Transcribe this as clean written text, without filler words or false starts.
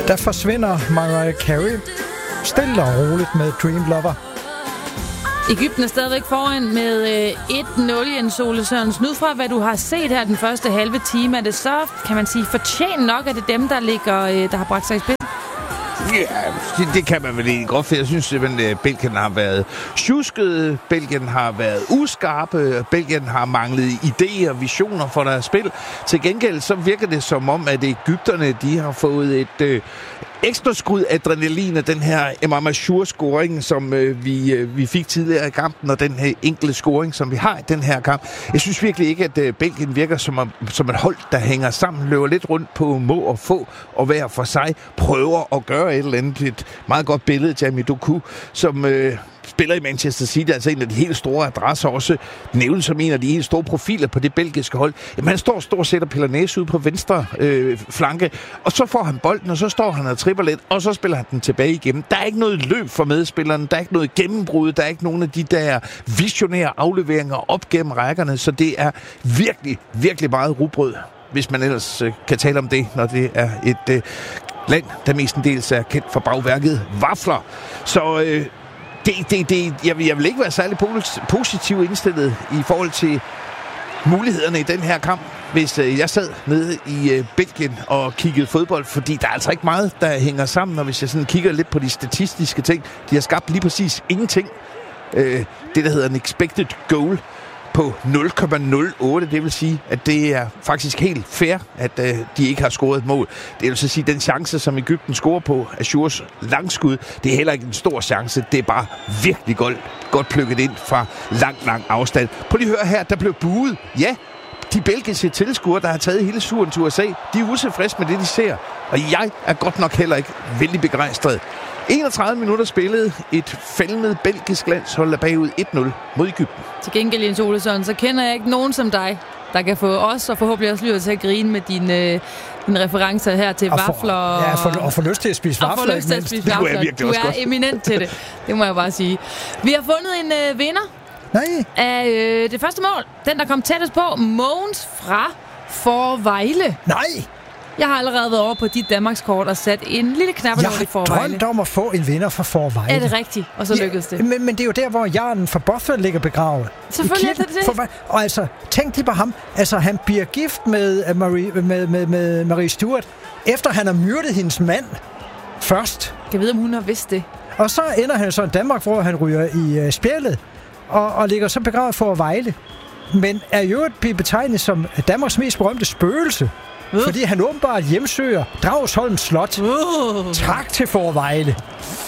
Der forsvinder Mariah Carey stille og roligt med Dream Lover. Egypten er stadigvæk foran med 1-0, Jens Ole Sørensen. Ud fra hvad du har set her den første halve time, er det så, kan man sige, fortjent nok, at det dem, der har bragt sig i spil? Ja, det kan man vel egentlig godt, for jeg synes, at Belgien har været tjusket, Belgien har været uskarpe, Belgien har manglet idéer og visioner for deres spil. Til gengæld så virker det som om, at egypterne, de har fået et ekstra skud adrenalin af den her Emam Ashur-scoring, som vi fik tidligere i kampen, og den her enkelte scoring, som vi har i den her kamp. Jeg synes virkelig ikke, at Belgien virker som et hold, der hænger sammen, løber lidt rundt på må og få, og hver for sig prøver at gøre et eller andet. Et meget godt billede, Jamie Doku, som spiller i Manchester City, altså en af de helt store adresser, også nævnt som en af de helt store profiler på det belgiske hold. Jamen, han står stort set og piller næse ud på venstre flanke, og så får han bolden, og så står han og tripper lidt, og så spiller han den tilbage igen. Der er ikke noget løb for medspilleren, der er ikke noget gennembrud, der er ikke nogen af de der visionære afleveringer op gennem rækkerne, så det er virkelig, virkelig meget rugbrød, hvis man ellers kan tale om det, når det er et land, der mestendels er kendt for bagværket vafler. Så jeg vil ikke være særlig positiv indstillet i forhold til mulighederne i den her kamp, hvis jeg sad nede i Belgien og kiggede fodbold, fordi der er altså ikke meget, der hænger sammen, og hvis jeg sådan kigger lidt på de statistiske ting, de har skabt lige præcis ingenting. Det, der hedder en expected goal på 0,08. Det vil sige, at det er faktisk helt fair, at de ikke har scoret et mål. Det vil så sige, at den chance, som Egypten scorer på Ashurs langskud, det er heller ikke en stor chance. Det er bare virkelig godt plukket ind fra lang afstand. Prøv lige at høre her, der blev buet. Ja, de belgiske tilskuere, der har taget hele turen til USA, de er utilfredse med det, de ser. Og jeg er godt nok heller ikke vældig begejstret. 31 minutter spillet, et fældende belgisk landshold er bagud 1-0 mod Egypten. Til gengæld, Jens Olesen, så kender jeg ikke nogen som dig, der kan få os og forhåbentlig også lytte til at grine med dine referencer her til vafler. Og få lyst til at spise vafler. Det kunne jeg virkelig du også er godt. Eminent til det. Det må jeg bare sige. Vi har fundet en vinder af det første mål. Den, der kom tættest på, Mogens fra Forvejle. Nej! Jeg har allerede været over på dit Danmarkskort og sat en lille knap i Forvejle. Jeg har drømt om at få en vinder fra Forvejle. Er det rigtigt? Og så lykkedes det. Men det er jo der, hvor Jørgen fra Bothwell ligger begravet. Selvfølgelig er det. Og altså, tænk lige på ham. Altså, han bliver gift med Marie Stuart, efter han har myrdet hendes mand først. Jeg ved, om hun har vidst det. Og så ender han så i Danmark, hvor han ryger i spjældet, og ligger så begravet for Forvejle. Men er jo blevet betegnet som Danmarks mest berømte spøgelse. Fordi han åbenbart hjemsøger Dragsholm Slot. Tak til Forvejle.